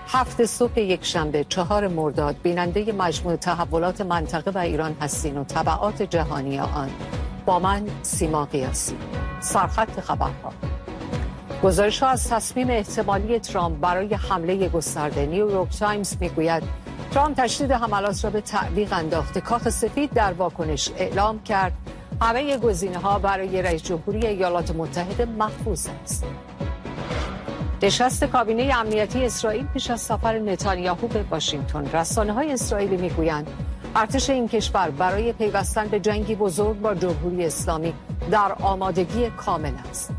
7 صبح یکشنبه 4 مرداد بیننده مجموع تحولات منطقه و ایران هستین و تبعات جهانی آن. با من سیما قیاسی. سرخط خبرها. گزارش‌ها از تصمیم احتمالی ترامپ برای حمله گسترده. نیویورک تایمز میگوید ترامپ تشدید حملات را به تعویق انداخته. کاخ سفید در واکنش اعلام کرد همه گزینه‌ها برای رئیس جمهوری ایالات متحده محفوظ است. نشست کابینه امنیتی اسرائیل پیش از سفر نتانیاهو به واشنگتن. رسانه‌های اسرائیلی میگویند ارتش این کشور برای پیوستن به جنگی بزرگ با جمهوری اسلامی در آمادگی کامل است.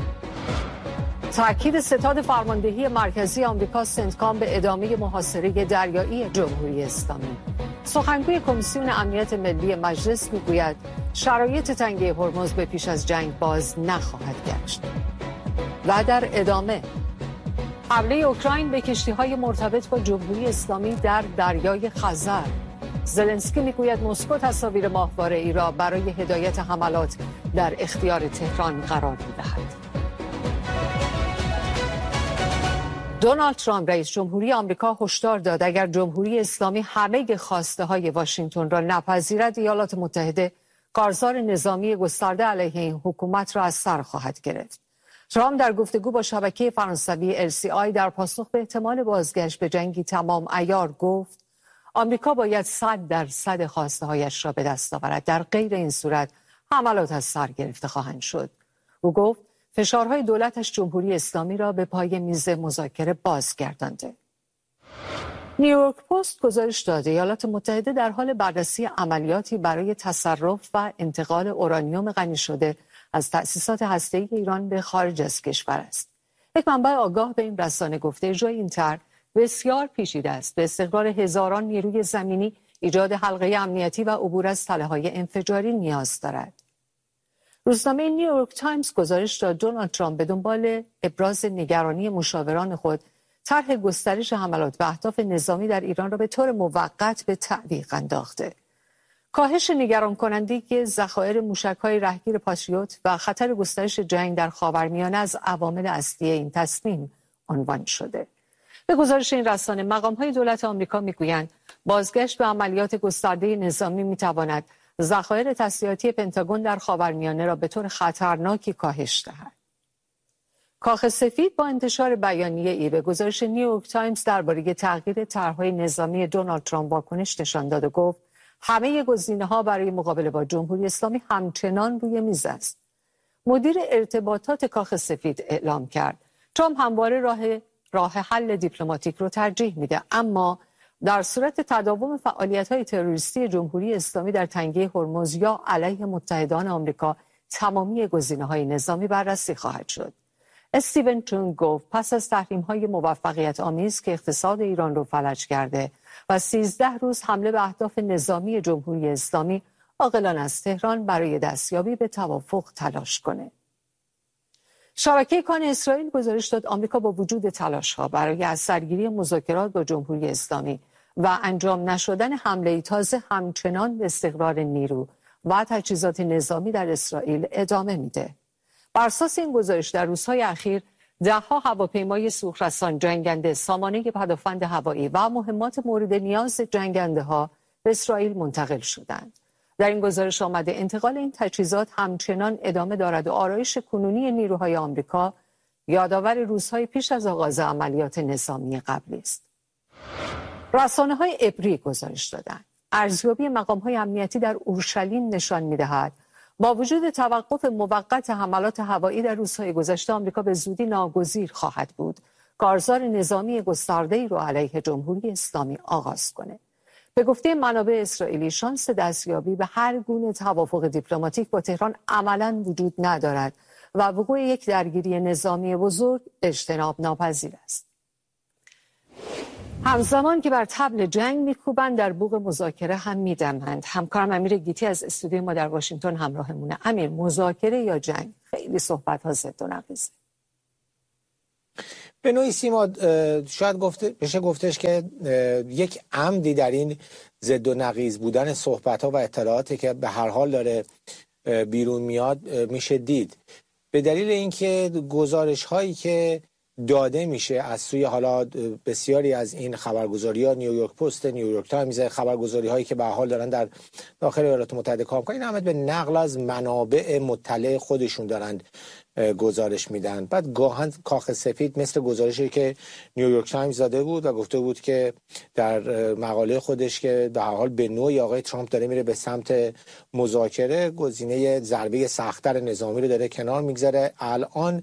تأکید ستاد فرماندهی مرکزی آمریکا سنتکام به ادامه محاصره دریایی جمهوری اسلامی. سخنگوی کمیسیون امنیت ملی مجلس میگوید شرایط تنگی هرمز به پیش از جنگ باز نخواهد گشت. و در ادامه حمله اوکراین به کشتی‌های مرتبط با جمهوری اسلامی در دریای خزر. زلنسکی میگوید مسکو تصاویر ماهواره‌ای را برای هدایت حملات در اختیار تهران قرار می‌دهد. دونالد ترامپ رئیس جمهوری آمریکا هشدار داد اگر جمهوری اسلامی همه خواسته‌های واشنگتن را نپذیرد ایالات متحده کارزار نظامی گسترده علیه این حکومت را از سر خواهد گرفت. ترامپ در گفتگو با شبکه فرانسوی LCI در پاسخ به احتمال بازگشت به جنگی تمام عیار گفت آمریکا باید 100% خواسته‌هایش را به دست آورد. در غیر این صورت حملات از سر گرفته خواهند شد. او گفت فشارهای دولتش جمهوری اسلامی را به پای میز مذاکره بازگردانده. نیویورک پست گزارش داده ایالات متحده در حال بررسی عملیاتی برای تصرف و انتقال اورانیوم غنی شده از تأسیسات هسته‌ای ایران به خارج از کشور است. یک منبع آگاه به این رسانه گفته اجرای این طرح بسیار پیچیده است. به استقرار هزاران نیروی زمینی، ایجاد حلقه امنیتی و عبور از تله‌های انفجاری نیاز دارد. روزنامه نیویورک تایمز گزارش داد دونالد ترامپ به دنبال ابراز نگرانی مشاوران خود طرح گسترش حملات و اهداف نظامی در ایران را به طور موقت به تعویق انداخته. کاهش نگران کننده ذخایر موشک‌های رهگیر پاتریوت و خطر گسترش جنگ در خاورمیانه از عوامل اصلی این تصمیم عنوان شده. به گزارش این رسانه مقام‌های دولت آمریکا می‌گویند بازگشت به عملیات گسترده نظامی می‌تواند ذخایر تسلیحاتی پنتاگون در خاورمیانه را به طور خطرناکی کاهش دهد. کاخ سفید با انتشار بیانیه‌ای به گزارش نیویورک تایمز درباره تغییر طرح‌های نظامی دونالد ترامپ واکنش نشان داد و گفت همه گزینه‌ها برای مقابله با جمهوری اسلامی همچنان روی میز است. مدیر ارتباطات کاخ سفید اعلام کرد ترامپ همواره راه حل دیپلماتیک رو ترجیح میده، اما در صورت تداوم فعالیت‌های تروریستی جمهوری اسلامی در تنگه هرمز یا علیه متحدان آمریکا تمامی گزینه‌های نظامی بررسی خواهد شد. استیون چون گفت پس از تحریم‌های موفقیت آمیز که اقتصاد ایران رو فلج کرده و 13 روز حمله به اهداف نظامی جمهوری اسلامی، عاقلانه از تهران برای دستیابی به توافق تلاش کنه. شبکه کان اسرائیل گزارش داد آمریکا با وجود تلاش‌ها برای از سرگیری مذاکرات با جمهوری اسلامی و انجام نشدن حمله تازه همچنان به استقرار نیرو و تجهیزات نظامی در اسرائیل ادامه میده. بر اساس این گزارش در روزهای اخیر ده‌ها هواپیمای سوخرسان، جنگنده، سامانه پدافند هوایی و مهمات مورد نیاز جنگنده‌ها به اسرائیل منتقل شدند. در این گزارش آمده انتقال این تجهیزات همچنان ادامه دارد و آرایش کنونی نیروهای آمریکا یادآور روزهای پیش از آغاز عملیات نظامی قبلی است. رسانه‌های عبری گزارش دادند ارزیابی مقام‌های امنیتی در اورشلیم نشان می‌دهد با وجود توقف موقت حملات هوایی در روزهای گذشته آمریکا به زودی ناگزیر خواهد بود کارزار نظامی گسترده‌ای را علیه جمهوری اسلامی آغاز کنه. به گفته منابع اسرائیلی شانس دستیابی به هر گونه توافق دیپلماتیک با تهران عملاً وجود ندارد و وقوع یک درگیری نظامی بزرگ اجتناب ناپذیر است. همزمان که بر طبل جنگ میکوبند در بوق مذاکره هم میدمند. همکارم امیر گیتی از استودیوی ما در واشنگتن همراهمونه. امیر، مذاکره یا جنگ؟ خیلی صحبت ها ضد و نقیضه. به نوعی سیما شاید بشه گفتش که یک عمدی در این ضد و نقیض بودن صحبت ها و اطلاعاتی که به هر حال داره بیرون میاد میشه دید، به دلیل اینکه گزارش هایی که داده میشه از سوی حالا بسیاری از این خبرگزاری‌ها، نیویورک پست، نیویورک تایمز، خبرگزاری‌هایی که به حال دارن در داخل ایالات متحده کار می‌کنن، این همه به نقل از منابع مطلع خودشون دارن گزارش میدن. بعد گاهن کاخ سفید مثل گزارشی که نیویورک تایمز داده بود و گفته بود که در مقاله خودش که به هر حال به نوعی آقای ترامپ داره میره به سمت مذاکره، گزینه ضربه سخت‌تر نظامی رو داره کنار میگذاره. الان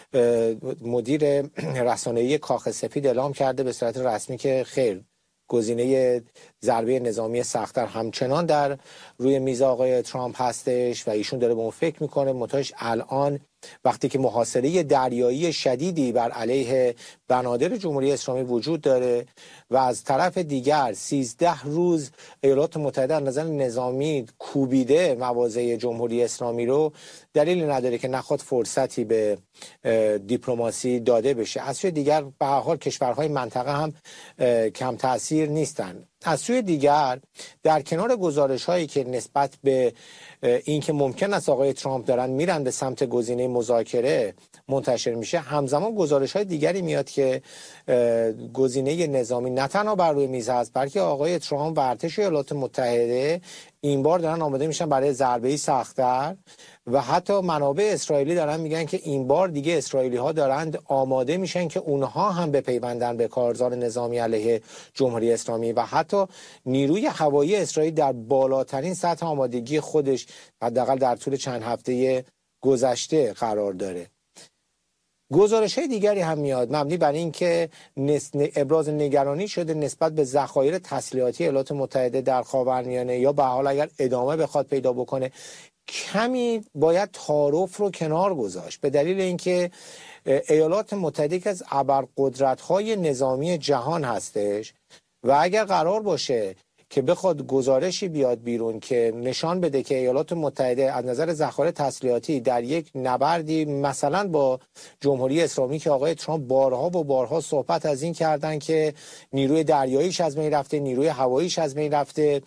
مدیر رسانه‌ای کاخ سفید اعلام کرده به صورت رسمی که خیر، گزینه ضربه نظامی سخت‌تر همچنان در روی میز آقای ترامپ هستش و ایشون داره به اون فکر میکنه. منتهاش الان وقتی که محاصره دریایی شدیدی بر علیه بنادر جمهوری اسلامی وجود داره و از طرف دیگر 13 روز ایالات متحده از نظر نظامی کوبیده مواضع جمهوری اسلامی رو، دلیلی نداره که نخواد فرصتی به دیپلماسی داده بشه. از سوی دیگر به هر حال کشورهای منطقه هم کم تأثیر نیستن. از سوی دیگر در کنار گزارش‌هایی که نسبت به این که ممکن است آقای ترامپ دارن میرن به سمت گزینه مذاکره منتشر میشه، همزمان گزارش‌های دیگری میاد که گزینه نظامی نه تنها بر روی میز هست، بلکه آقای ترامپ و ارتش ایالات متحده این بار دارن آماده میشن برای ضربه‌ای سخت‌تر و حتی منابع اسرائیلی دارن میگن که این بار دیگه اسرائیلی ها دارند آماده میشن که اونها هم بپیوندن به کارزار نظامی علیه جمهوری اسلامی و حتی نیروی هوایی اسرائیل در بالاترین سطح آمادگی خودش حداقل در طول چند هفته گذشته قرار داره. گزارش‌های دیگری هم میاد مبنی بر این که ابراز نگرانی شده نسبت به ذخایر تسلیحاتی ایالات متحده در خاورمیانه، یا به حال اگر ادامه بخواد پیدا بکنه کمی باید تعارف رو کنار گذاشت، به دلیل اینکه ایالات متحده که از ابرقدرت‌های نظامی جهان هستش و اگر قرار باشه که بخواد گزارشی بیاد بیرون که نشان بده که ایالات متحده از نظر ذخایر تسلیحاتی در یک نبردی مثلا با جمهوری اسلامی که آقای ترامپ بارها و بارها صحبت از این کردن که نیروی دریاییش از بین رفته، نیروی هواییش از بین رفته،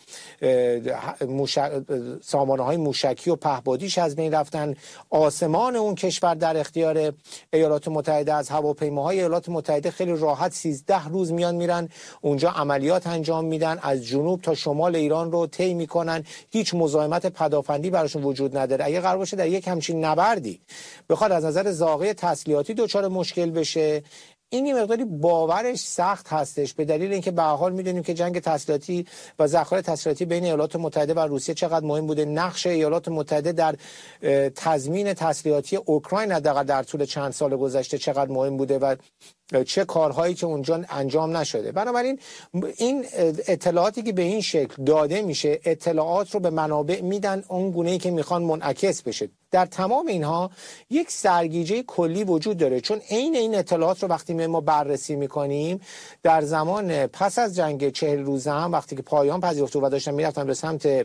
سامانه‌های موشکی و پهپادیش از بین رفتن، آسمان اون کشور در اختیار ایالات متحده از هواپیماهای ایالات متحده خیلی راحت 13 روز میرن اونجا عملیات انجام میدن، از جنوب تا شمال ایران رو طی میکنن، هیچ مزاحمت پدافندی براشون وجود نداره. اگه قرار باشه در یک همچین نبردی بخواد از نظر ذخایر تسلیحاتی دچار مشکل بشه، این یه مقداری باورش سخت هستش، به دلیل اینکه به هر حال میدونیم که جنگ تسلیحاتی و ذخایر تسلیحاتی بین ایالات متحده و روسیه چقدر مهم بوده، نقش ایالات متحده در تضمین تسلیحاتی اوکراین حداقل در طول چند سال گذشته چقدر مهم بوده و چه کارهایی که اونجا انجام نشده. بنابراین این اطلاعاتی که به این شکل داده میشه، اطلاعات رو به منابع میدن اون گونه‌ای که میخوان منعکس بشه. در تمام اینها یک سرگیجه کلی وجود داره، چون این اطلاعات رو وقتی ما بررسی میکنیم در زمان پس از جنگ 40 روزه هم وقتی که پایان پذیرفت و داشتن میرفتن به سمت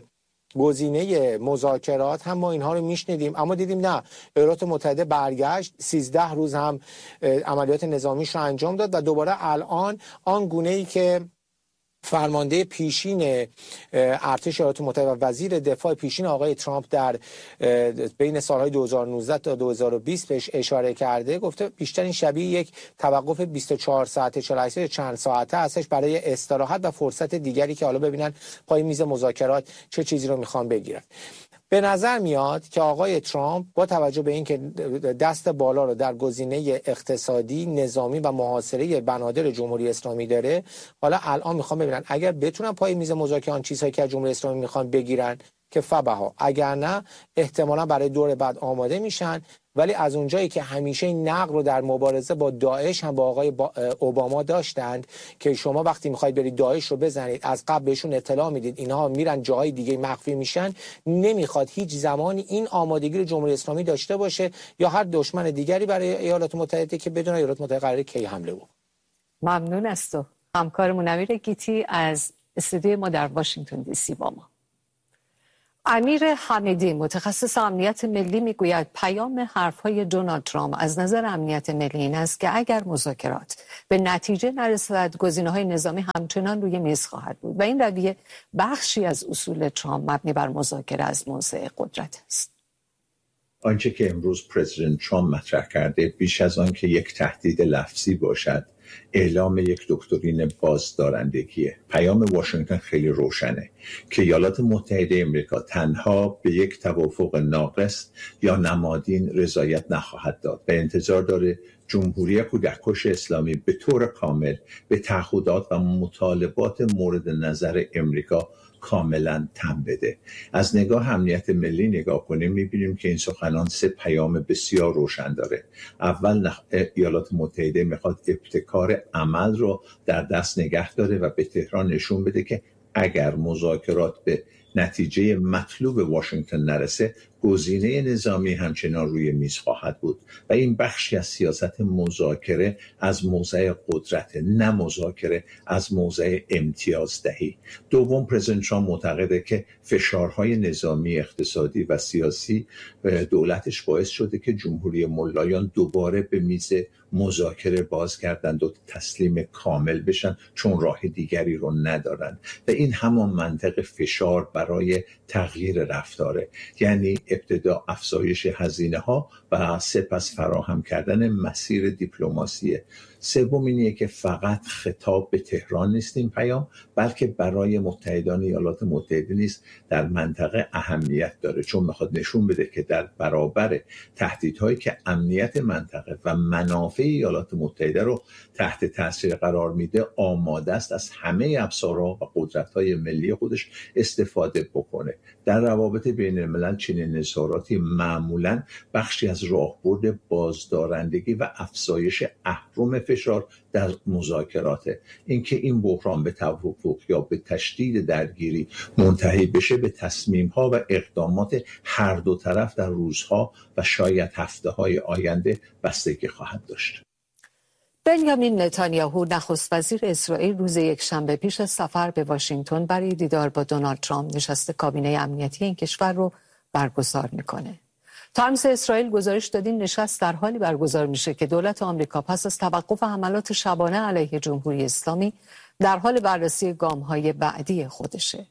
گزینه مذاکرات، هم ما اینها رو میشنیدیم، اما دیدیم نه، ایالات متحده برگشت 13 روز هم عملیات نظامیش رو انجام داد و دوباره الان آن گونه‌ای که فرمانده پیشین ارتش ایالات متحده و وزیر دفاع پیشین آقای ترامپ در بین سالهای 2019 تا 2020 بهش اشاره کرده، گفته بیشتر این شبیه یک توقف 24 ساعته 48 چند ساعته هستش برای استراحت و فرصت دیگری که حالا ببینن پای میز مذاکرات چه چیزی رو میخوان بگیرن. به نظر میاد که آقای ترامپ با توجه به اینکه دست بالا رو در گزینه اقتصادی، نظامی و محاصره بنادر جمهوری اسلامی داره، حالا الان میخوام ببینن اگر بتونن پای میز مذاکره آن چیزهایی که از جمهوری اسلامی میخوان بگیرن که فبها، اگر نه احتمالا برای دور بعد آماده میشن. ولی از اونجایی که همیشه این نقد رو در مبارزه با داعش هم با آقای اوباما داشتند که شما وقتی میخواید برید داعش رو بزنید از قبل بهشون اطلاع میدید، اینها میرن جاهای دیگه مخفی میشن، نمیخواد هیچ زمانی این آمادگی رو جمهوری اسلامی داشته باشه یا هر دشمن دیگری برای ایالات متحده که بدون ایالات متحده قراره کی حمله بود. ممنون از تو همکارمون امیر گیتی از استودیوی ما در واشنگتن دی سی با ما. امیر حمیدی متخصص امنیت ملی میگوید پیام حرفهای دونالد ترامپ از نظر امنیت ملی این است که اگر مذاکرات به نتیجه نرسد گزینه‌های نظامی همچنان روی میز خواهد بود و این رویه بخشی از اصول ترامپ مبنی بر مذاکره از موضع قدرت است. آنچه که امروز پرزیدنت ترامپ مطرح کرده بیش از آن که یک تهدید لفظی باشد اعلام یک دکترین بازدارندگیه. پیام واشنگتن خیلی روشنه که ایالات متحده امریکا تنها به یک توافق ناقص یا نمادین رضایت نخواهد داد و انتظار داره جمهوری کودککش اسلامی به طور کامل به تعهدات و مطالبات مورد نظر امریکا کاملا تن بده. از نگاه امنیت ملی نگاه کنیم میبینیم که این سخنان 3 پیام بسیار روشن داره. اول ایالات متحده میخواد ابتکار عمل رو در دست نگه داره و به تهران نشون بده که اگر مذاکرات به نتیجه مطلوب واشنگتن نرسه گزینه نظامی همچنان روی میز خواهد بود و این بخشی از سیاست مذاکره از موضع قدرت، نه مذاکره از موضع امتیازدهی. دوم، پرزیدنت ترامپ معتقده که فشارهای نظامی، اقتصادی و سیاسی دولتش باعث شده که جمهوری ملایان دوباره به میز مذاکره بازگردند و تسلیم کامل بشن چون راه دیگری رو ندارن و این همان منطق فشار برای تغییر رفتاره، یعنی ابتدا افزایش هزینه ها و سپس فراهم کردن مسیر دیپلماسیه. سوم اینه که فقط خطاب به تهران نیست این پیام، بلکه برای متحدان ایالات متحده نیست در منطقه اهمیت داره، چون میخواد نشون بده که در برابر تهدیدهایی که امنیت منطقه و منافع ایالات متحده رو تحت تاثیر قرار میده آماده است از همه ابزارها و قدرت‌های ملی خودش استفاده بکنه. در روابط بین الملل چنین نظاراتی معمولاً بخشی از راهبرد بازدارندگی و افزایش اهرم فشار در مذاکراته. اینکه این بحران به توافق یا به تشدید درگیری منتهی بشه به تصمیم‌ها و اقدامات هر دو طرف در روزها و شاید هفته‌های آینده بستگی خواهد داشت. بنیامین نتانیاهو نخست وزیر اسرائیل روز یکشنبه پیش از سفر به واشنگتن برای دیدار با دونالد ترامپ نشست کابینه امنیتی این کشور رو برگزار میکنه. تایمز اسرائیل گزارش داد این نشست در حالی برگزار میشه که دولت آمریکا پس از توقف حملات شبانه علیه جمهوری اسلامی در حال بررسی گام‌های بعدی خودشه.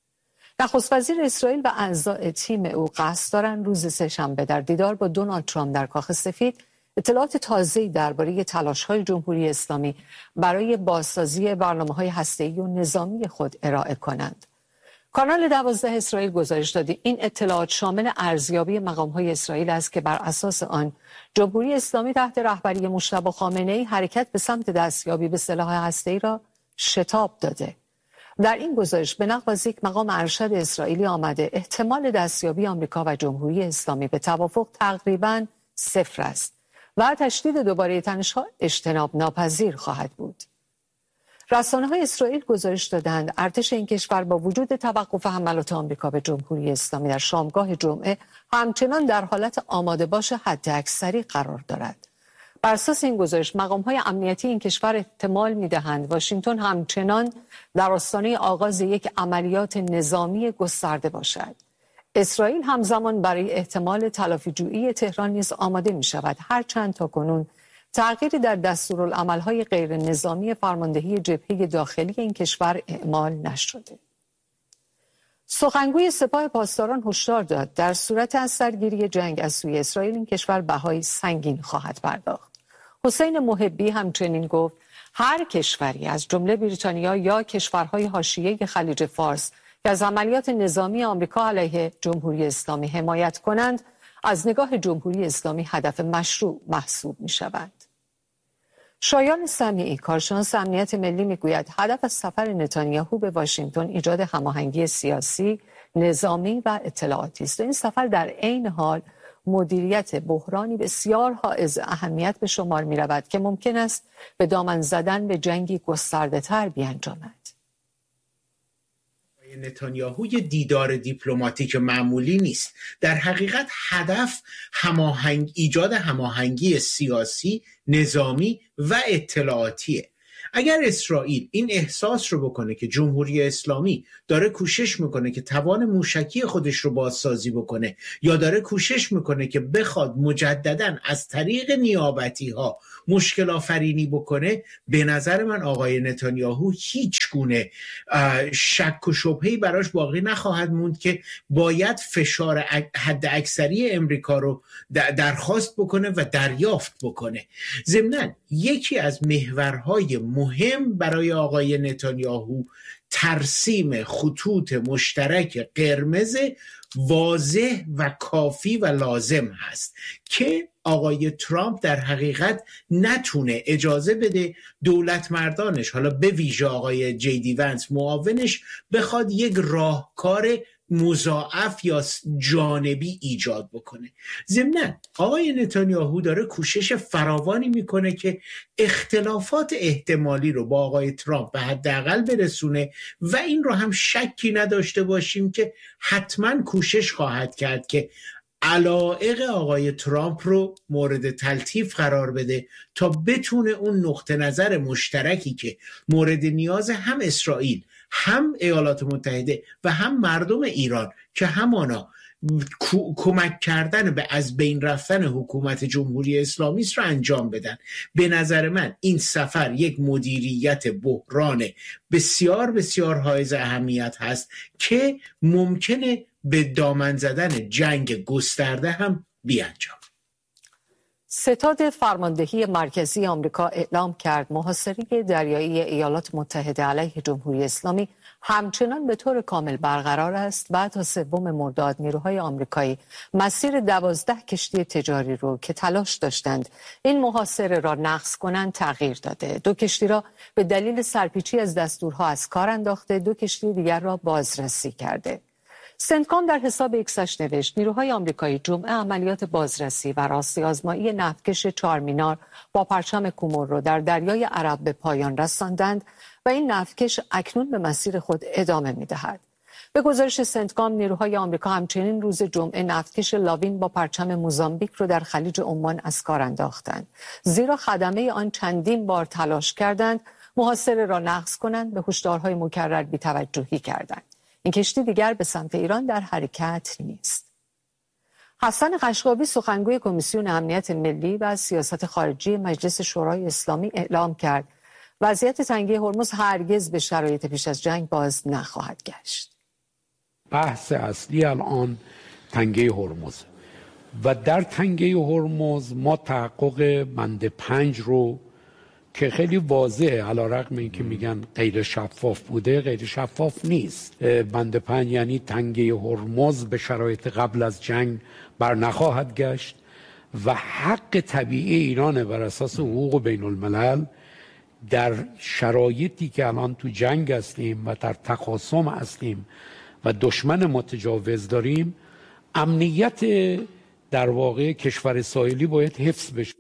نخست وزیر اسرائیل و اعضای تیم او قصد دارن روز سه‌شنبه در دیدار با دونالد ترامپ در کاخ سفید اطلاعات تازه‌ای درباره تلاش‌های جمهوری اسلامی برای بازسازی برنامه‌های هسته‌ای و نظامی خود ارائه کنند. کانال 12 اسرائیل گزارش داده این اطلاعات شامل ارزیابی مقام‌های اسرائیل است که بر اساس آن جمهوری اسلامی تحت رهبری مجتبی خامنه‌ای حرکت به سمت دستیابی به سلاح هسته‌ای را شتاب داده. در این گزارش به نقل از یک مقام ارشد اسرائیلی آمده احتمال دستیابی آمریکا و جمهوری اسلامی به توافق تقریباً 0 است و تشدید دوباره تنش‌ها اجتناب ناپذیر خواهد بود. رسانه‌های اسرائیل گزارش دادند ارتش این کشور با وجود توقف حملات آمریکا به جمهوری اسلامی در شامگاه جمعه همچنان در حالت آماده باش حداکثری قرار دارد. بر اساس این گزارش مقام‌های امنیتی این کشور احتمال می‌دهند واشنگتن همچنان در آستانه آغاز یک عملیات نظامی گسترده باشد. اسرائیل همزمان برای احتمال تلافی‌جویی تهران نیز آماده می‌شود، هرچند تاکنون تغییری در دستورالعمل‌های غیر نظامی فرماندهی جبهه داخلی این کشور اعمال نشده. سخنگوی سپاه پاسداران هشدار داد در صورت از سرگیری جنگ از سوی اسرائیل این کشور بهای سنگین خواهد پرداخت. حسین محبی همچنین گفت هر کشوری از جمله بریتانیا یا کشورهای حاشیه خلیج فارس که از عملیات نظامی آمریکا علیه جمهوری اسلامی حمایت کنند از نگاه جمهوری اسلامی هدف مشروع محسوب می شوند. شایان سمیعی کارشناس امنیت ملی میگوید هدف از سفر نتانیاهو به واشنگتن ایجاد هماهنگی سیاسی، نظامی و اطلاعاتی است. این سفر در عین حال مدیریت بحرانی بسیار حائز اهمیت به شمار می رود که ممکن است به دامن زدن به جنگی گسترده تر بیانجامد. نتانیاهو یه دیدار دیپلماتیک معمولی نیست. در حقیقت هدف ایجاد هماهنگی سیاسی، نظامی و اطلاعاتیه. اگر اسرائیل این احساس رو بکنه که جمهوری اسلامی داره کوشش میکنه که توان موشکی خودش رو بازسازی بکنه یا داره کوشش میکنه که بخواد مجدداً از طریق نیابتی ها مشکل آفرینی بکنه، به نظر من آقای نتانیاهو هیچ گونه شک و شبهه‌ای براش باقی نخواهد موند که باید فشار حد اکثری امریکا رو درخواست بکنه و دریافت بکنه. ضمناً یکی از محورهای مهم برای آقای نتانیاهو ترسیم خطوط مشترک قرمز واضح و کافی و لازم هست که آقای ترامپ در حقیقت نتونه اجازه بده دولت مردانش، حالا به ویژه آقای جی ونس معاونش، بخواد یک راهکار مضاعف یا جانبی ایجاد بکنه. ضمناً آقای نتانیاهو داره کوشش فراوانی میکنه که اختلافات احتمالی رو با آقای ترامپ به حداقل برسونه و این رو هم شکی نداشته باشیم که حتما کوشش خواهد کرد که علایق آقای ترامپ رو مورد تلطیف قرار بده تا بتونه اون نقطه نظر مشترکی که مورد نیاز هم اسرائیل، هم ایالات متحده و هم مردم ایران که همانا کمک کردن به از بین رفتن حکومت جمهوری اسلامی است رو انجام بدن. به نظر من این سفر یک مدیریت بحران بسیار بسیار حائز اهمیت هست که ممکنه به دامن زدن جنگ گسترده هم بیانجام. ستاد فرماندهی مرکزی آمریکا اعلام کرد محاصره دریایی ایالات متحده علیه جمهوری اسلامی همچنان به طور کامل برقرار است و تا 3 مرداد نیروهای آمریکایی مسیر 12 کشتی تجاری رو که تلاش داشتند این محاصره را نقض کنند تغییر داده. 2 کشتی را به دلیل سرپیچی از دستورها از کار انداخته، 2 کشتی دیگر را بازرسی کرده. سنتکام در حساب ایکسش نوشت نیروهای آمریکایی جمعه عملیات بازرسی و راستی آزمایی نفتکش 4 مینار با پرچم کومورو در دریای عرب به پایان رساندند و این نفتکش اکنون به مسیر خود ادامه می‌دهد. به گزارش سنتکام نیروهای آمریکا همچنین روز جمعه نفتکش لاوین با پرچم موزامبیک رو در خلیج عمان از کار انداختند، زیرا خدمه آن چندین بار تلاش کردند محاصره را نقض کنند، به هشدارهای مکرر بی‌توجهی کردند. این کشتی دیگر به سمت ایران در حرکت نیست. حسن قشقابی سخنگوی کمیسیون امنیت ملی و سیاست خارجی مجلس شورای اسلامی اعلام کرد وضعیت تنگه هرمز هرگز به شرایط پیش از جنگ باز نخواهد گشت. بحث اصلی الان تنگه هرمز و در تنگه هرمز ما تحقق بند 5 رو که خیلی واضحه، علیرغم اینکه میگن غیر شفاف بوده، غیر شفاف نیست. بند 5 یعنی تنگه هرمز به شرایط قبل از جنگ بر نخواهد گشت و حق طبیعی ایرانه بر اساس حقوق بین الملل در شرایطی که الان تو جنگ هستیم و در تخاصم هستیم و دشمن متجاوز داریم، امنیت در واقع کشور ساحلی باید حفظ بشه.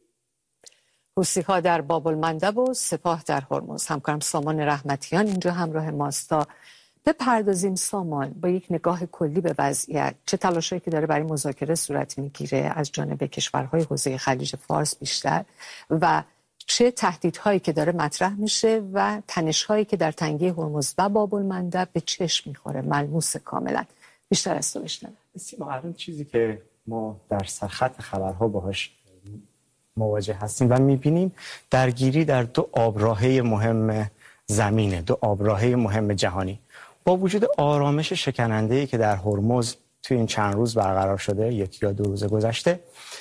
حوثی‌ها در باب المندب و سپاه در هرمز. همکارم سامان رحمتیان اینجا همراه ماست تا بپردازیم. سامان، با یک نگاه کلی به وضعیت، چه تلاشایی که داره برای مذاکره صورت میگیره از جانب کشورهای حوزه خلیج فارس بیشتر و چه تهدیدهایی که داره مطرح میشه و تنش‌هایی که در تنگه هرمز و باب المندب به چشم میخوره ملموس کاملا. بیشتر از تو بشنویم. الان چیزی که ما در سرخط خبرها باهاش مواجه هستیم و میبینیم درگیری در 2 آبراهه مهم زمینه، 2 آبراهه مهم جهانی. با وجود آرامش شکننده‌ای که در هرمز توی این چند روز برقرار شده، 1 یا 2 روز گذشته،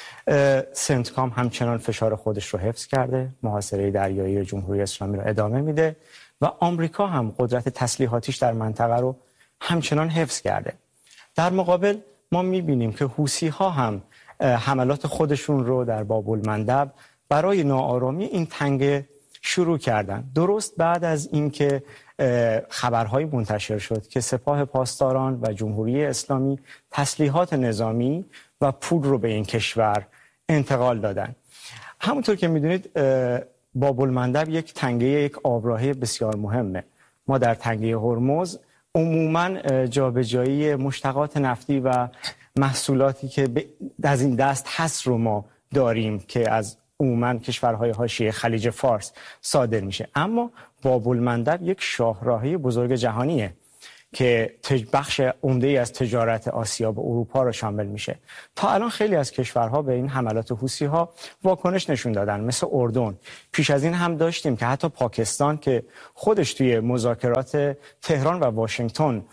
سنتکام همچنان فشار خودش رو حفظ کرده، محاصره دریایی جمهوری اسلامی رو ادامه میده و آمریکا هم قدرت تسلیحاتیش در منطقه رو همچنان حفظ کرده. در مقابل ما میبینیم که حوثی‌ها هم حملات خودشون رو در باب المندب برای ناآرامی این تنگه شروع کردن. درست بعد از اینکه خبرهایی منتشر شد که سپاه پاسداران و جمهوری اسلامی تسلیحات نظامی و پول رو به این کشور انتقال دادن. همونطور که میدونید باب المندب یک تنگه، یک آبراهه بسیار مهمه. ما در تنگه هرمز عموماً جابجایی مشتقات نفتی و محصولاتی که از این دست هست رو ما داریم که از عموما کشورهای حاشیه خلیج فارس صادر میشه. اما باب المندب یک شاهراهی بزرگ جهانیه که بخش عمده‌ای از تجارت آسیا با اروپا رو شامل میشه. تا الان خیلی از کشورها به این حملات حوثی‌ها واکنش نشون دادن، مثل اردن. پیش از این هم داشتیم که حتی پاکستان که خودش توی مذاکرات تهران و واشنگتن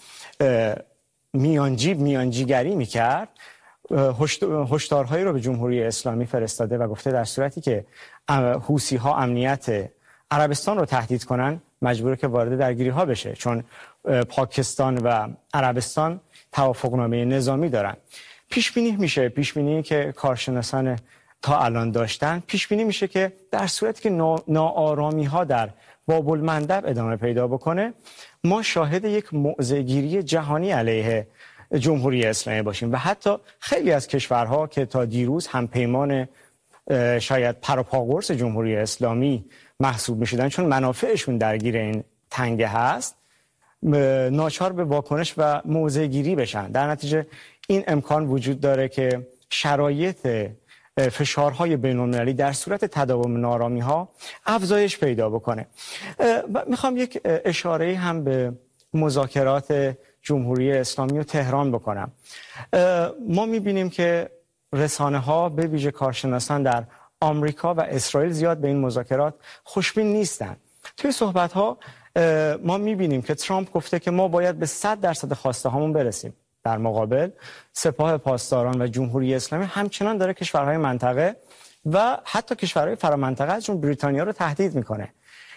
میانجیگری میکرد، هشدارهایی رو به جمهوری اسلامی فرستاده و گفته در صورتی که حوثی‌ها امنیت عربستان رو تهدید کنن مجبوره که وارد درگیری ها بشه، چون پاکستان و عربستان توافقنامه نظامی دارن. پیش بینی که کارشناسان تا الان داشتن، پیش بینی میشه که در صورتی که ناآرامی ها در باب المندب ادامه پیدا بکنه، ما شاهد یک موضع‌گیری جهانی علیه جمهوری اسلامی باشیم و حتی خیلی از کشورها که تا دیروز هم پیمان شاید پروپاگورس جمهوری اسلامی محسوب میشدن، چون منافعشون درگیر این تنگه هست، ناچار به واکنش و موضع‌گیری بشن. در نتیجه این امکان وجود داره که شرایط فشارهای بین‌المللی در صورت تداوم ناآرامی‌ها افزایش پیدا بکنه. میخوام یک اشاره هم به مذاکرات جمهوری اسلامی و تهران بکنم. ما میبینیم که رسانه‌ها به ویژه کارشناسان در آمریکا و اسرائیل زیاد به این مذاکرات خوشبین نیستن. توی صحبت‌ها ما می‌بینیم که ترامپ گفته که ما باید به 100% خواسته هامون برسیم. در مقابل سپاه پاسداران و جمهوری اسلامی همچنان داره کشورهای منطقه و حتی کشورهای فرامنطقه ازشون بریتانیا رو تهدید میکنه.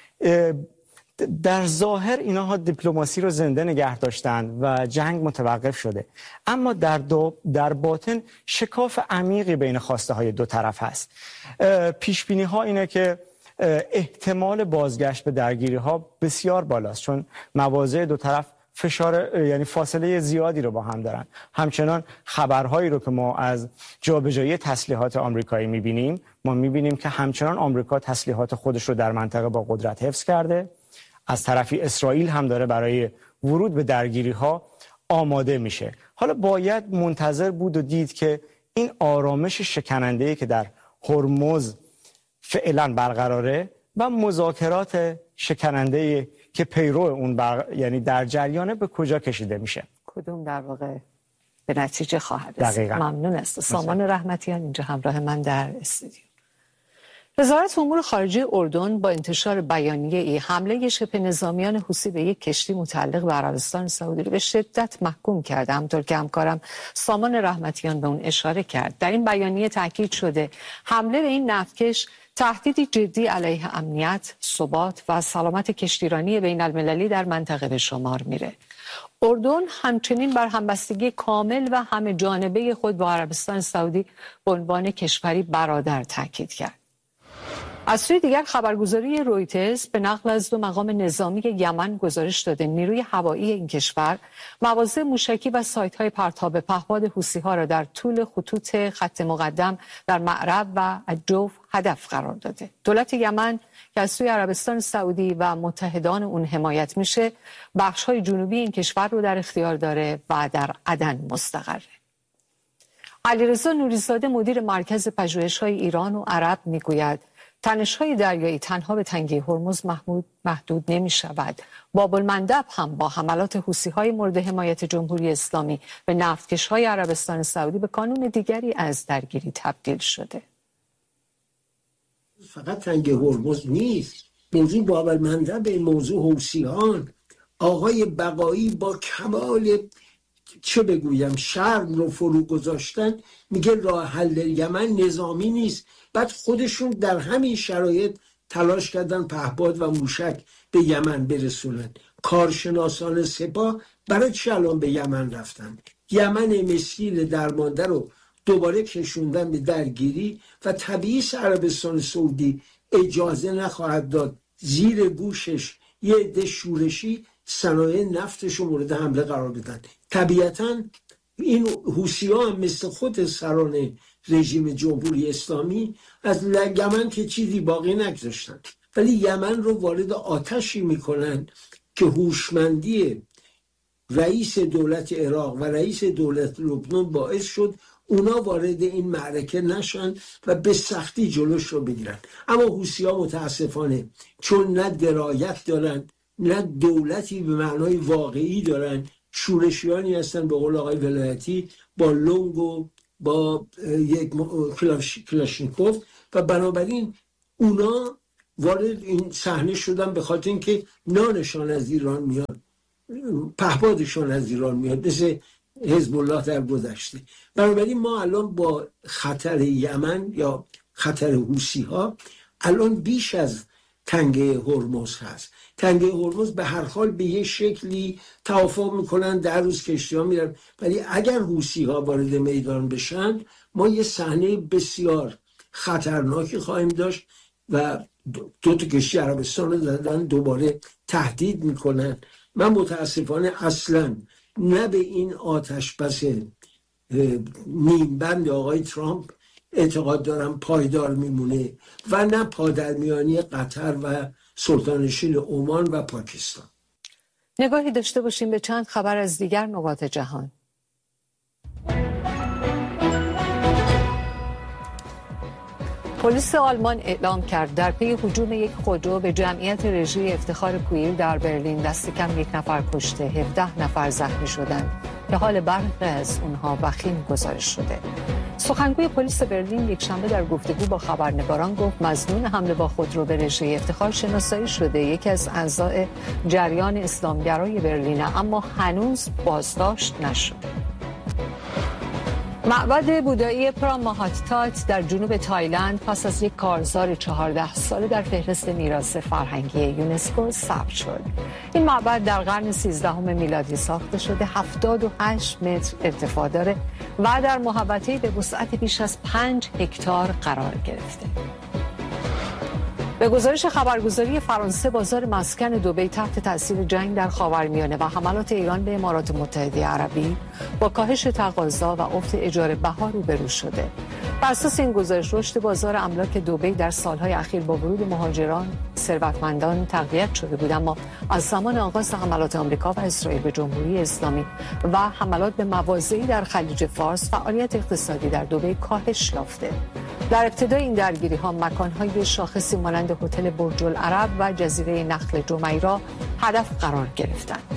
در ظاهر اینها دیپلماسی رو زنده نگه داشتن و جنگ متوقف شده، اما در باطن شکاف عمیقی بین خواسته های دو طرف هست. پیش بینی ها اینه که احتمال بازگشت به درگیری ها بسیار بالاست، چون مواضع دو طرف یعنی فاصله زیادی رو با هم دارن. همچنان خبرهایی رو که ما از جابجایی تسلیحات آمریکایی میبینیم، ما میبینیم که همچنان آمریکا تسلیحات خودش رو در منطقه با قدرت حفظ کرده. از طرفی اسرائیل هم داره برای ورود به درگیری ها آماده میشه. حالا باید منتظر بود و دید که این آرامش شکننده‌ای که در هرمز فعلا برقراره و مذاکرات شکننده‌ای که پیرو اون یعنی در جریانه به کجا کشیده میشه، کدوم در واقع به نتیجه خواهد رسید. ممنون است. سامان رحمتیان اینجا همراه من در استودیو. وزارت امور خارجه اردن با انتشار بیانیه‌ای حمله شبه نظامیان حوثی به یک کشتی متعلق به عربستان سعودی رو به شدت محکوم کرده. همونطور که همکارم سامان رحمتیان به اون اشاره کرد، در این بیانیه تاکید شده حمله به این نفتکش تهدیدی جدی علیه امنیت، ثبات و سلامت کشتیرانی بین المللی در منطقه به شمار میره. اردن همچنین بر همبستگی کامل و همه جانبه خود با عربستان سعودی به عنوان کشوری برادر تاکید کرد. از سوی دیگر خبرگزاری رویترز به نقل از 2 مقام نظامی یمن گزارش داده نیروی هوایی این کشور مواضع موشکی و سایت‌های پرتاب پهپاد حوثی‌ها را در طول خطوط خط مقدم در معرب و الجوف هدف قرار داده. دولت یمن که از سوی عربستان سعودی و متحدان اون حمایت میشه، بخش‌های جنوبی این کشور رو در اختیار داره و در عدن مستقره. علیرضا نوری‌زاده مدیر مرکز پژوهش‌های ایران و عرب میگوید تنش‌های دریایی تنها به تنگه هرمز محدود نمی‌شود. باب المندب هم با حملات حوثی‌های مورد حمایت جمهوری اسلامی به نفتکش‌های عربستان سعودی به کانون دیگری از درگیری تبدیل شده. فقط تنگه هرمز نیست، موضوع باب المندب، موضوع حوثیان. آقای بقایی با کمال چه بگویم شرم رو فرو گذاشتن، میگه راه حل یمن نظامی نیست. بعد خودشون در همین شرایط تلاش کردن پهپاد و موشک به یمن برسونن. کارشناسان سپاه برای چه الان به یمن رفتن؟ یمن مسکین درمانده رو دوباره کشوندن به درگیری و طبیعی عربستان سعودی اجازه نخواهد داد زیر گوشش یه عده شورشی صنایع نفتش رو مورد حمله قرار بدن. طبیعتاً این حوثی‌ها هم مثل خود سران رژیم جمهوری اسلامی از یمن که چیزی باقی نگذاشتن، ولی یمن رو وارد آتشی میکنن که هوشمندی رئیس دولت عراق و رئیس دولت لبنان باعث شد اونا وارد این معرکه نشن و به سختی جلوش رو بگیرن. اما حوثی‌ها متاسفانه چون نه درایت دارن نه دولتی به معنای واقعی دارن، شورشیانی هستن به قول آقای ولایتی با لنگ و با یک کلاشینکوف و بنابراین اونا وارد این صحنه شدن به خاطر اینکه نانشان از ایران میاد، پهپادشان از ایران میاد، مثل حزب الله در گذشته. بنابراین ما الان با خطر یمن یا خطر حوثی‌ها الان بیش از تنگه هرمز هست. تنگه هرمز به هر حال به یه شکلی توافق میکنن، در روز کشتی‌ها میرن، ولی اگر حوثی‌ها وارد میدان بشن ما یه صحنه بسیار خطرناکی خواهیم داشت و دو تا کشتی عربستان رو زدن، دوباره تهدید میکنن. من متاسفانه اصلا نه به این آتش بس نیمبند آقای ترامپ اعتقاد دارم پایدار میمونه و نه پادرمیانی قطر و سلطانشین عمان و پاکستان. نگاهی داشته باشیم به چند خبر از دیگر نقاط جهان. پلیس آلمان اعلام کرد در پی هجوم یک خودرو به جمعیت رژه افتخار کوئیل در برلین دست کم 1 نفر کشته، 17 نفر زخمی شدند که حال برخی از اونها وخیم گزارش شده. سخنگوی پلیس برلین یکشنبه در گفتگو با خبرنگاران گفت مظنون حمله با خودرو به رژه افتخار شناسایی شده، یکی از اعضای جریان اسلامگرای برلینه، اما هنوز بازداشت نشده. معبد بودایی پراماهاتات در جنوب تایلند پس از یک کارزار 14 ساله در فهرست میراث فرهنگی یونسکو ثبت شد. این معبد در قرن 13 میلادی ساخته شده، 78 متر ارتفاع داره و در محوطه‌ای به وسعت بیش از 5 هکتار قرار گرفته. به گزارش خبرگزاری فرانسه، بازار مسکن دبی تحت تاثیر جنگ در خاورمیانه و حملات ایران به امارات متحده عربی با کاهش تقاضا و افت اجاره بها روبرو شده. بر اساس این گزارش رشد بازار املاک دبی در سالهای اخیر با ورود مهاجران ثروتمندان تقویت شده بود، اما از زمان آغاز حملات آمریکا و اسرائیل به جمهوری اسلامی و حملات به مواضعی در خلیج فارس فعالیت اقتصادی در دبی کاهش یافته. در ابتدای این درگیری‌ها مکان‌های شاخصی مانند هتل برج العرب و جزیره نخل جمیرا هدف قرار گرفتند.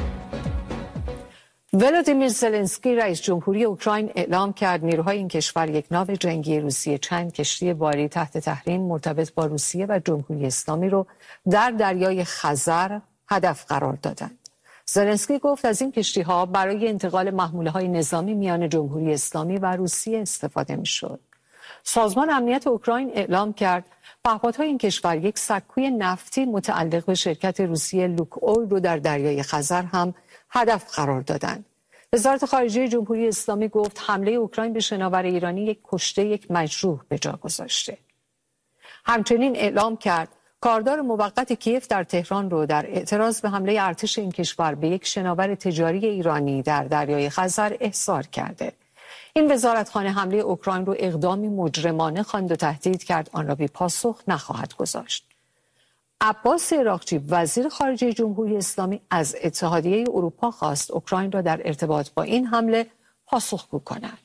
ولادیمیر زلنسکی رئیس جمهوری اوکراین اعلام کرد نیروهای این کشور یک ناو جنگی روسیه چند کشتی باری تحت تحریم مرتبط با روسیه و جمهوری اسلامی رو در دریای خزر هدف قرار دادند. زلنسکی گفت از این کشتی‌ها برای انتقال محموله‌های نظامی میان جمهوری اسلامی و روسیه استفاده می‌شد. سازمان امنیت اوکراین اعلام کرد پهپادهای این کشور یک سکوی نفتی متعلق به شرکت روسیه لوک‌اویل رو در دریای خزر هم هدف قرار دادند. وزارت خارجه جمهوری اسلامی گفت حمله اوکراین به شناور ایرانی یک کشته یک مجروح به جا گذاشته. همچنین اعلام کرد کاردار موقت کیف در تهران رو در اعتراض به حمله ارتش این کشور به یک شناور تجاری ایرانی در دریای خزر احضار کرده. این وزارتخانه حمله اوکراین رو اقدامی مجرمانه خواند و تهدید کرد آن را بی پاسخ نخواهد گذاشت. عباس عراقچی وزیر خارجه جمهوری اسلامی از اتحادیه اروپا خواست اوکراین را در ارتباط با این حمله پاسخگو کند.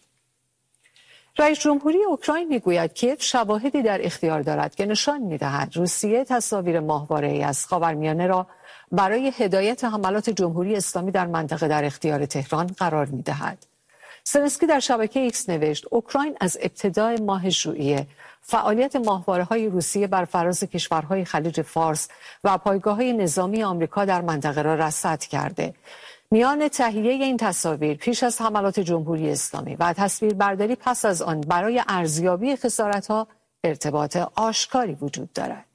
رئیس جمهوری اوکراین میگوید کیف شواهدی در اختیار دارد که نشان می‌دهد روسیه تصاویر ماهواره‌ای از خاورمیانه را برای هدایت حملات جمهوری اسلامی در منطقه در اختیار تهران قرار می‌دهد. زلنسکی در شبکه ایکس نوشت اوکراین از ابتدای ماه ژوئیه فعالیت ماهواره‌های روسیه بر فراز کشورهای خلیج فارس و پایگاه‌های نظامی آمریکا در منطقه را رصد کرده. میان تهیه این تصاویر پیش از حملات جمهوری اسلامی و تصویربرداری پس از آن برای ارزیابی خسارت‌ها ارتباط آشکاری وجود دارد.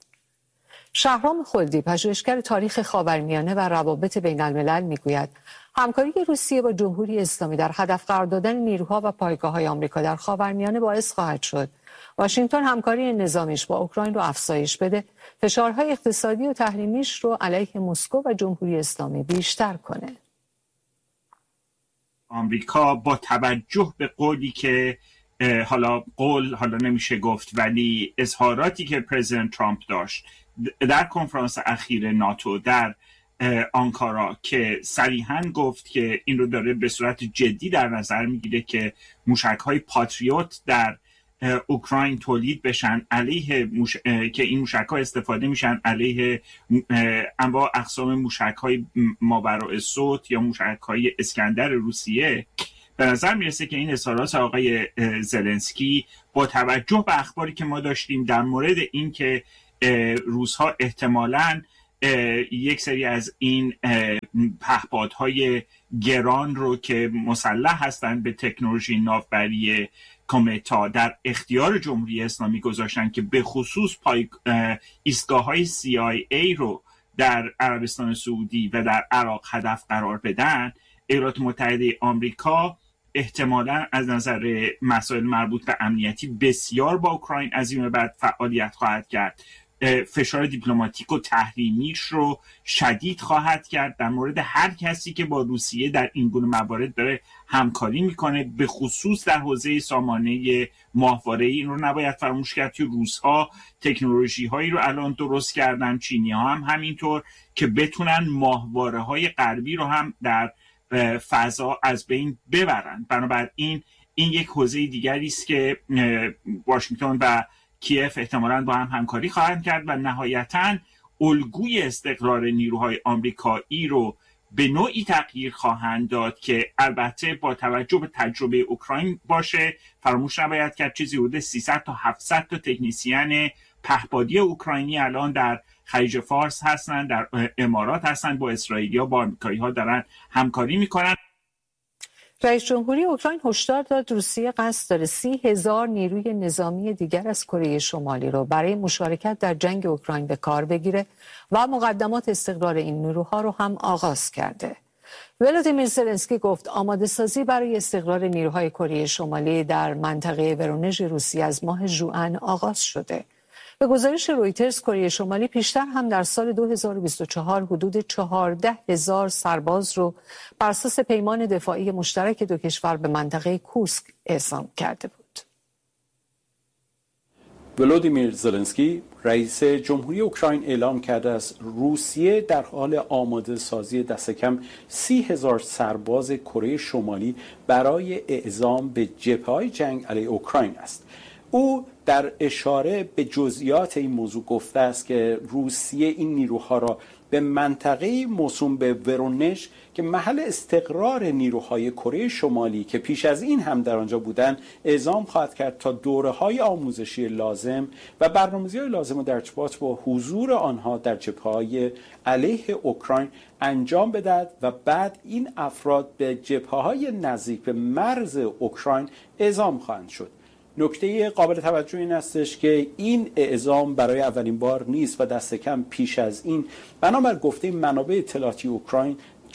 شهرام خلدی پژوهشگر تاریخ خاورمیانه و روابط بین الملل میگوید همکاری روسیه با جمهوری اسلامی در هدف قرار دادن نیروها و پایگاه‌های آمریکا در خاورمیانه باعث خواهد شد واشنگتن همکاری نظامیش با اوکراین رو افزایش بده، فشارهای اقتصادی و تحریمیش رو علیه مسکو و جمهوری اسلامی بیشتر کنه. آمریکا با توجه به قولی که حالا نمیشه گفت ولی اظهاراتی که پرزیدنت ترامپ داشت در کنفرانس اخیر ناتو در آنکارا که صریحاً گفت که این رو داره به صورت جدی در نظر میگیره که موشک‌های پاتریوت در اوکراین تولید بشن علیه که این موشک‌ها استفاده میشن علیه انواع اقسام موشک‌های ماوراء صوت یا موشک‌های اسکندر روسیه. به نظر میرسه که این اظهارات آقای زلنسکی با توجه به اخباری که ما داشتیم در مورد این که روس‌ها احتمالاً یک سری از این پهپادهای گران رو که مسلح هستند به تکنولوژی ناوبری کومتا در اختیار جمهوری اسلامی گذاشتن که به خصوص ایستگاه‌های CIA رو در عربستان سعودی و در عراق هدف قرار بدن، ایالات متحده آمریکا احتمالاً از نظر مسائل مربوط به امنیتی بسیار با اوکراین از این به بعد فعالیت خواهد کرد، فشار دیپلماتیک و تحریمیش رو شدید خواهد کرد در مورد هر کسی که با روسیه در این گونه موارد داره همکاری میکنه، به خصوص در حوزه سامانه ماهواره‌ای. این رو نباید فراموش کرد که روس‌ها تکنولوژی هایی رو الان درست کردن، چینی‌ها هم همینطور، که بتونن ماهواره‌های غربی رو هم در فضا از بین ببرن. بنابراین این یک حوزه دیگری است که واشنگتن و کیف احتمالاً با هم همکاری خواهند کرد و نهایتاً الگوی استقرار نیروهای آمریکایی رو به نوعی تغییر خواهند داد که البته با توجه به تجربه اوکراین باشه. فراموش نباید کرد چیزی حدود 300 تا 700 تا تکنیسیان پهپادی اوکراینی الان در خلیج فارس هستن، در امارات هستن، با اسرائیلی‌ها با آمریکایی‌ها دارن همکاری میکنن. رئیس جمهوری اوکراین هشدار داد روسیه قصد داره 30,000 نیروی نظامی دیگر از کره شمالی رو برای مشارکت در جنگ اوکراین به کار بگیره و مقدمات استقرار این نیروها رو هم آغاز کرده. ولادیمیر زلنسکی گفت آماده سازی برای استقرار نیروهای کره شمالی در منطقه ورونژ روسیه از ماه ژوئن آغاز شده. به گزارش رویترز، کره شمالی پیشتر هم در سال 2024 حدود 14,000 سرباز رو بر اساس پیمان دفاعی مشترک دو کشور به منطقه کورسک اعزام کرده بود. ولادیمیر زلنسکی رئیس جمهوری اوکراین اعلام کرده است روسیه در حال آماده سازی دست کم 30,000 سرباز کره شمالی برای اعزام به جبهه‌های جنگ علیه اوکراین است. او در اشاره به جزئیات این موضوع گفته است که روسیه این نیروها را به منطقه موسوم به ورونژ که محل استقرار نیروهای کره شمالی که پیش از این هم در آنجا بودند اعزام خواهد کرد تا دوره‌های آموزشی لازم و برنامه‌ریزی‌های لازم را در ارتباط با حضور آنها در جبهه‌های علیه اوکراین انجام بدهد و بعد این افراد به جبهه‌های نزدیک به مرز اوکراین اعزام خواهند شد. نکته قابل توجه این استش که این اعزام برای اولین بار نیست و دست کم پیش از این بنابر گفته منابع اطلاعاتی اوکراین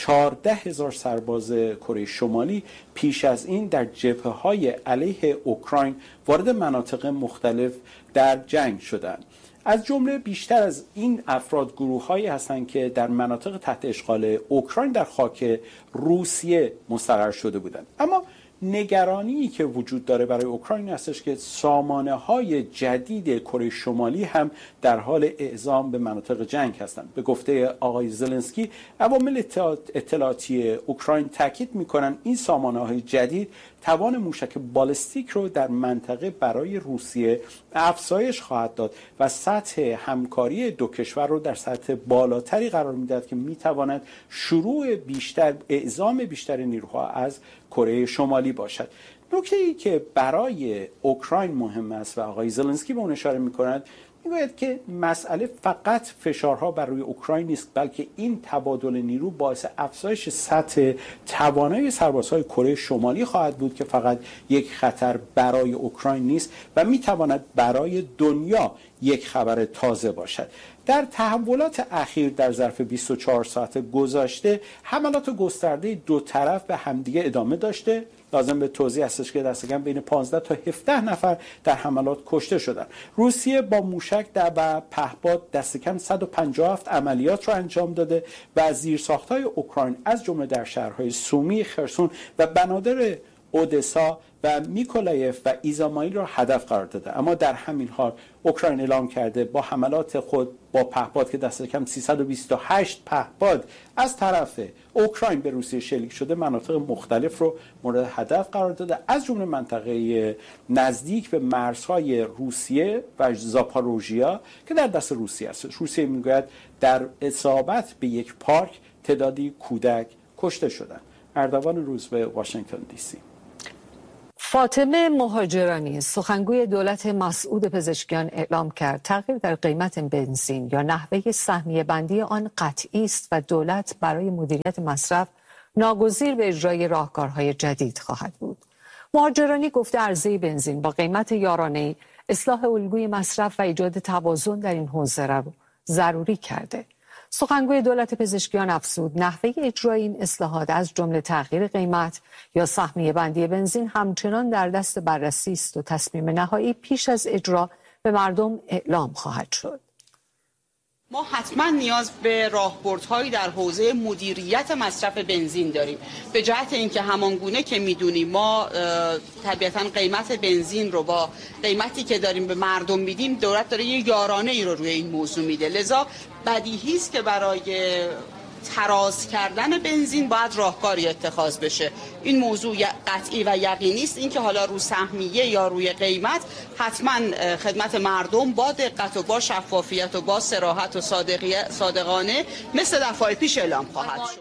14,000 سرباز کره شمالی پیش از این در جبهه‌های علیه اوکراین وارد مناطق مختلف در جنگ شدند. از جمله بیشتر از این افراد گروه‌هایی هستند که در مناطق تحت اشغال اوکراین در خاک روسیه مستقر شده بودند. اما نگرانی که وجود داره برای اوکراین هستش که سامانه‌های جدید کره شمالی هم در حال اعزام به مناطق جنگ هستند. به گفته آقای زلنسکی، عوامل اطلاعاتی اوکراین تاکید می‌کنند این سامانه‌های جدید توان موشک بالستیک رو در منطقه برای روسیه افزایش خواهد داد و سطح همکاری دو کشور رو در سطح بالاتری قرار می‌دهد که می‌تواند شروع بیشتر اعزام بیشتر نیروها از کره شمالی باشد. نکته‌ای که برای اوکراین مهم است و آقای زلنسکی به اون اشاره می‌کند میگوید که مسئله فقط فشارها بر روی اوکراین نیست، بلکه این تبادل نیرو باعث افزایش سطح توانایی سربازهای کره شمالی خواهد بود که فقط یک خطر برای اوکراین نیست و میتواند برای دنیا یک خبر تازه باشد. در تحولات اخیر در ظرف 24 ساعت گذشته حملات گسترده دو طرف به همدیگه ادامه داشته. لازم به توضیح هستش که دست کم بین 15 تا 17 نفر در حملات کشته شدند. روسیه با موشک و پهپاد دست کم 157 عملیات را انجام داده و از زیرساخت‌های اوکراین از جمله در شهرهای سومی، خرسون و بنادر اودسا و میکولایف و ایزامایل را هدف قرار داده. اما در همین حال اوکراین اعلام کرده با حملات خود با پهپاد که دست کم 328 پهپاد از طرف اوکراین به روسیه شلیک شده مناطق مختلف رو مورد هدف قرار داده، از جمله منطقه نزدیک به مرزهای روسیه و زاپاروژیا که در دست روسیه است. روسیه میگوید در اصابت به یک پارک تعدادی کودک کشته شدند. اردوان روز به واشنگتن دی سی. فاطمه مهاجرانی سخنگوی دولت مسعود پزشکیان اعلام کرد تغییر در قیمت بنزین یا نحوه سهمیه بندی آن قطعی است و دولت برای مدیریت مصرف ناگزیر به اجرای راهکارهای جدید خواهد بود. مهاجرانی گفته عرضه بنزین با قیمت یارانه‌ای اصلاح الگوی مصرف و ایجاد توازن در این حوزه را ضروری کرده. سخنگوی دولت پزشکیان افزود نحوه اجرای این اصلاحات از جمله تغییر قیمت یا سهمیه بندی بنزین همچنان در دست بررسی است و تصمیم نهایی پیش از اجرا به مردم اعلام خواهد شد. ما حتما نیاز به راهبردهایی در حوزه مدیریت مصرف بنزین داریم، به جهت اینکه همانگونه که میدونیم ما طبیعتا قیمت بنزین رو با قیمتی که داریم به مردم میدیم، دولت داره یه یارانه ای رو روی این موضوع میده، لذا بدیهی است که برای تراز کردن بنزین باید راهکاری اتخاذ بشه. این موضوع قطعی و یقینی است، اینکه حالا رو سهمیه یا روی قیمت حتما خدمت مردم با دقت و با شفافیت و با صراحت و صادقانه مثل دفعه پیش اعلام خواهد شد.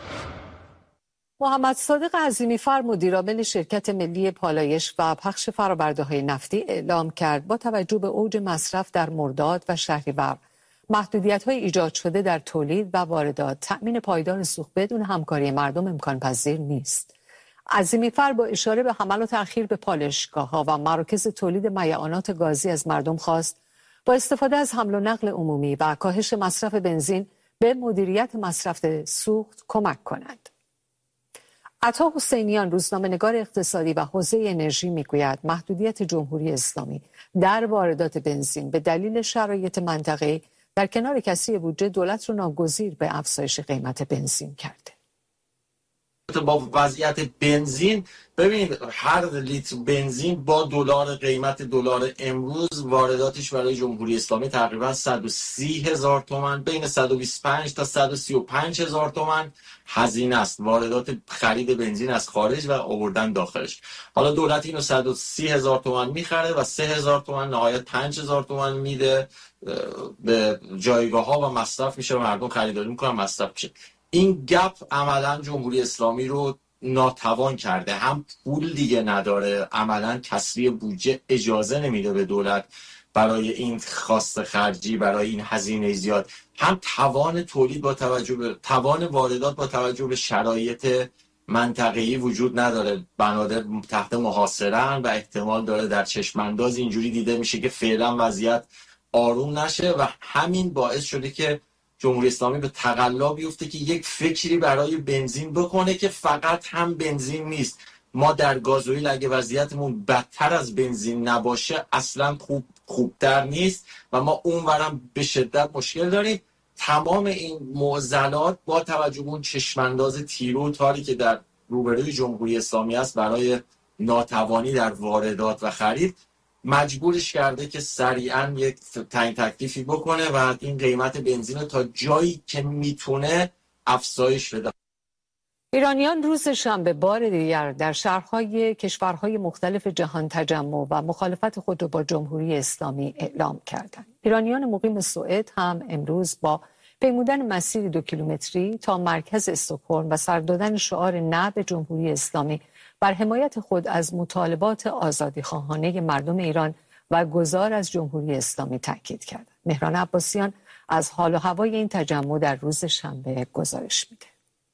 محمد صادق عظیمی فر مدیرعامل شرکت ملی پالایش و پخش فرآورده‌های نفتی اعلام کرد با توجه به اوج مصرف در مرداد و شهریور محدودیت‌های ایجاد شده در تولید و واردات تأمین پایدار سوخت بدون همکاری مردم امکان پذیر نیست. عظیمی فر با اشاره به حملات اخیر به پالایشگاه‌ها و مراکز تولید میعانات گازی از مردم خواست با استفاده از حمل و نقل عمومی و کاهش مصرف بنزین به مدیریت مصرف سوخت کمک کنند. عطا حسینیان روزنامه‌نگار اقتصادی و حوزه انرژی میگوید محدودیت جمهوری اسلامی در واردات بنزین به دلیل شرایط منطقه‌ای در کنار کسری بودجه دولت رو ناگزیر به افزایش قیمت بنزین کرده. با وضعیت بنزین ببینید هر لیتر بنزین با دلار قیمت دلار امروز وارداتش برای جمهوری اسلامی تقریبا 130,000 تومان، بین 125 تا 135,000 تومان هزینه است. واردات خرید بنزین از خارج و آوردن داخلش. حالا دولت اینو 130,000 تومان میخره و 3,000 تومان نهایت 5,000 تومان میده به جایگاه ها و مصرف میشه و مردم خریداری میکنن مصرف میشه. این گپ عملا جمهوری اسلامی رو ناتوان کرده، هم پول دیگه نداره، عملا کسری بودجه اجازه نمیده به دولت برای این خواست خرجی، برای این هزینه زیاد، هم توان تولید با توجه به توان واردات با توجه به شرایط منطقه‌ای وجود نداره. بنادر تحت محاصره‌اند و احتمال داره در چشم انداز اینجوری دیده میشه که فعلا وضعیت آروم نشه و همین باعث شده که جمهوری اسلامی به تقلا بیفته که یک فکری برای بنزین بکنه که فقط هم بنزین نیست. ما در گازوئیل اگه وضعیتمون بدتر از بنزین نباشه اصلا خوبتر نیست و ما اونورم به شدت مشکل داریم. تمام این معضلات با توجه به اون چشمانداز تیرو و تاری که در روبروی جمهوری اسلامی است برای ناتوانی در واردات و خرید مجبورش کرده که سریعا یک تعیین تکلیفی بکنه و این قیمت بنزین رو تا جایی که میتونه افزایش بده. ایرانیان روز شنبه بار دیگر در شهرهای کشورهای مختلف جهان تجمع و مخالفت خود را با جمهوری اسلامی اعلام کردند. ایرانیان مقیم سوئد هم امروز با پیمودن مسیر 2 کیلومتری تا مرکز استکهلم و سر دادن شعار نه به جمهوری اسلامی بر حمایت خود از مطالبات آزادیخواهانه مردم ایران و گذار از جمهوری اسلامی تاکید کردند. مهران عباسیان از حال و هوای این تجمع در روز شنبه گزارش میده.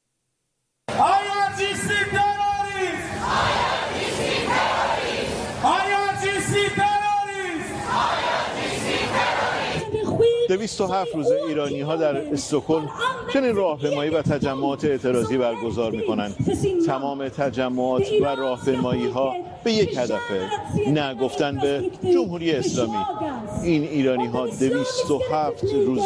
دویست و 207 روز ایرانی ها در استکهلم چنین راهپیمایی و تجمعات اعتراضی برگزار می کنند. تمام تجمعات و راهپیمایی ها به یک هدفه، نه گفتن به جمهوری اسلامی. این ایرانی ها 207 روز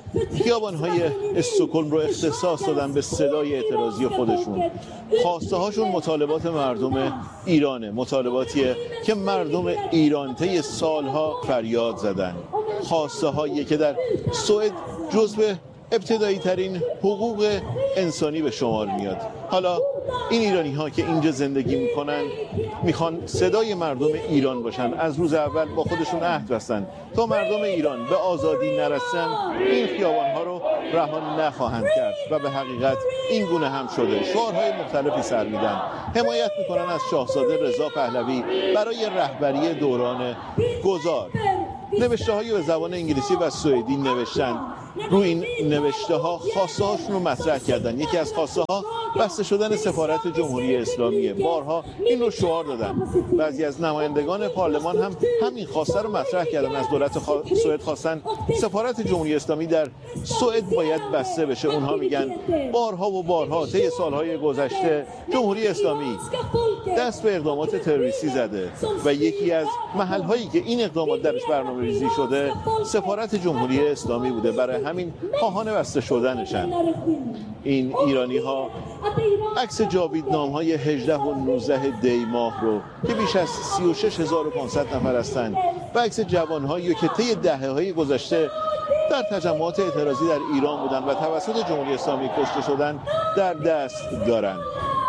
خیابان‌های استکهلم رو اختصاص دادن به صدای اعتراضی خودشون. خواسته هاشون مطالبات مردم ایرانه، مطالباتیه که مردم ایران طی سالها فریاد زدن. خواسته هایی که در سوئد جزو ابتدایی ترین حقوق انسانی به شمار میاد. حالا این ایرانی ها که اینجا زندگی میکنن میخوان صدای مردم ایران باشن. از روز اول با خودشون عهد بستن تا مردم ایران به آزادی نرسن این خیابان ها رو رها نخواهند کرد و به حقیقت این گونه هم شده. شعارهای مختلفی سر میدن، حمایت میکنن از شاهزاده رضا پهلوی برای رهبری دوران گذار. نوشته هایی به زبان انگلیسی و سوئدی نوشتن. روی این نوشته ها خواسته هاشون رو مطرح کردن. یکی از خواسته ها بسته شدن سفارت جمهوری اسلامی. بارها این رو شعار دادن. بعضی از نمایندگان پارلمان هم همین خواسته رو مطرح کردن. از دولت سوئد خواستن سفارت جمهوری اسلامی در سوئد باید بسته بشه. اونها میگن بارها و بارها طی سالهای گذشته جمهوری اسلامی دست به اقدامات تروریستی زده و یکی از محلهایی که این اقدامات درش برنامه‌ریزی شده سفارت جمهوری اسلامی بوده. برای همین خواهان بسته شدنشن. این ایرانی ها عکس جاویدنام های 18 و 19 دی ماه رو که بیش از 36500 نفر هستن و عکس جوان هایی که طی دهه های گذشته در تجمعات اعتراضی در ایران بودن و توسط جمهوری اسلامی کشته شدن در دست دارن.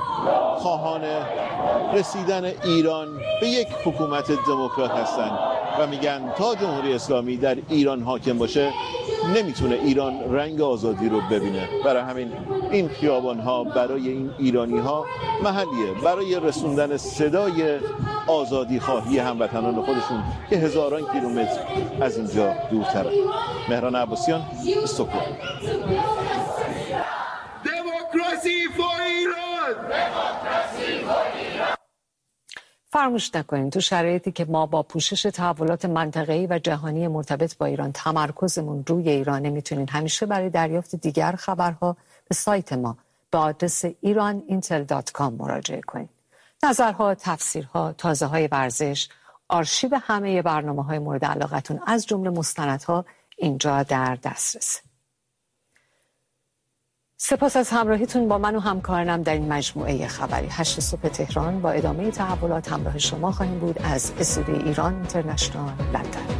خواهان رسیدن ایران به یک حکومت دموکرات هستند و میگن تا جمهوری اسلامی در ایران حاکم باشه نمیتونه ایران رنگ آزادی رو ببینه. برای همین این خیابان ها برای این ایرانی ها محلیه برای رسوندن صدای آزادی خواهی هموطنان خودشون که هزاران کیلومتر از اینجا دورتره. مهران عباسیان، استکهلم. دموکراسی فور ایران! فراموش نکنید تو شرایطی که ما با پوشش تحولات منطقه‌ای و جهانی مرتبط با ایران تمرکزمون روی ایرانه، میتونید همیشه برای دریافت دیگر خبرها به سایت ما به آدرس iranintel.com مراجعه کنید. نظرها، تفسیرها، تازه‌های ورزش، آرشیو همه برنامه‌های مورد علاقتون از جمله مستندها اینجا در دسترس. سپاس از همراهیتون با من و همکارانم در این مجموعه خبری. 8 صبح تهران با ادامه تحولات همراه شما خواهیم بود از استودیوی ایران اینترنشنال لندن.